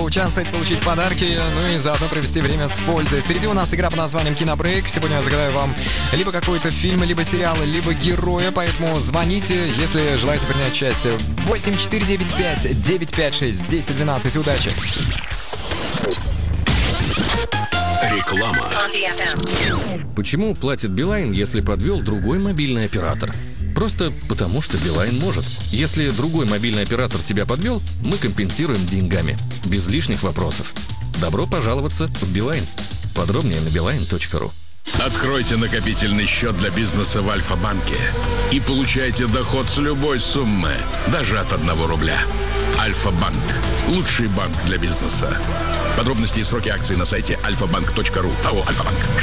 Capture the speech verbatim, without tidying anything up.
поучаствовать, получить подарки, ну и заодно провести время с пользой. Впереди у нас игра под названием «Кинобрейк». Сегодня я загадаю вам либо какой-то фильм, либо сериал, либо героя, поэтому звоните, если желаете принять участие. восемь четыре девять пять девять пять шесть десять двенадцать. Удачи! Реклама. Почему платит Билайн, если подвел другой мобильный оператор? Просто потому, что Билайн может. Если другой мобильный оператор тебя подвел, мы компенсируем деньгами. Без лишних вопросов. Добро пожаловаться в Билайн. Подробнее на билайн точка ру. Откройте накопительный счет для бизнеса в Альфа-банке и получайте доход с любой суммы, даже от одного рубля. Альфа-банк. Лучший банк для бизнеса. Подробности и сроки акций на сайте альфа банк точка ру. АО «Альфа-банк».